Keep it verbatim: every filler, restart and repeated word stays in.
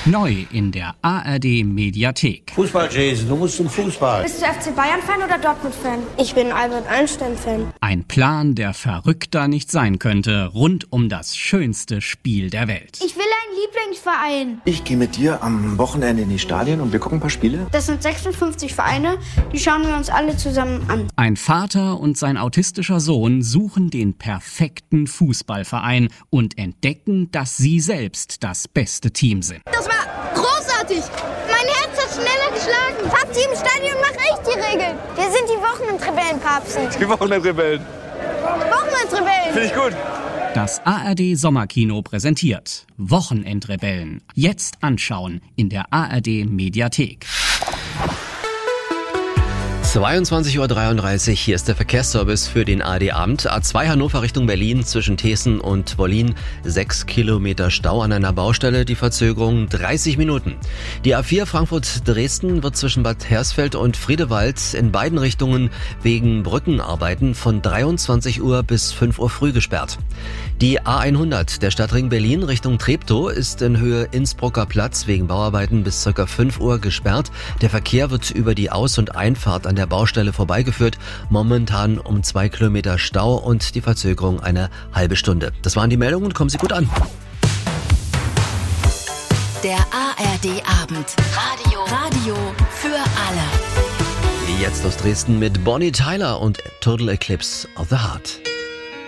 Neu in der A R D-Mediathek. Fußball, Jason, du musst zum Fußball. Bist du F C Bayern-Fan oder Dortmund-Fan? Ich bin Albert Einstein-Fan. Ein Plan, der verrückter nicht sein könnte, rund um das schönste Spiel der Welt. Ich will einen Lieblingsverein. Ich gehe mit dir am Wochenende in die Stadien und wir gucken ein paar Spiele. Das sind sechsundfünfzig Vereine, die schauen wir uns alle zusammen an. Ein Vater und sein autistischer Sohn suchen den perfekten Fußballverein und entdecken, dass sie selbst das beste Team sind. Das war großartig. Mein Herz hat schneller geschlagen. Papsi im Stadion macht echt die Regeln. Wir sind die Wochenendrebellen, Papsi. Die Wochenendrebellen. Wochenendrebellen. Finde ich gut. Das A R D-Sommerkino präsentiert Wochenendrebellen. Jetzt anschauen in der A R D-Mediathek. zweiundzwanzig Uhr dreiunddreißig, hier ist der Verkehrsservice für den A R D-Abend. A zwei Hannover Richtung Berlin zwischen Thesen und Wollin. Sechs Kilometer Stau an einer Baustelle, die Verzögerung dreißig Minuten. Die A vier Frankfurt-Dresden wird zwischen Bad Hersfeld und Friedewald in beiden Richtungen wegen Brückenarbeiten von dreiundzwanzig Uhr bis fünf Uhr früh gesperrt. Die A hundert der Stadtring Berlin Richtung Treptow ist in Höhe Innsbrucker Platz wegen Bauarbeiten bis ca. fünf Uhr gesperrt. Der Verkehr wird über die Aus- und Einfahrt an der Baustelle vorbeigeführt. Momentan um zwei Kilometer Stau und die Verzögerung eine halbe Stunde. Das waren die Meldungen. Kommen Sie gut an. Der A R D-Abend. Radio. Radio für alle. Jetzt aus Dresden mit Bonnie Tyler und Total Eclipse of the Heart.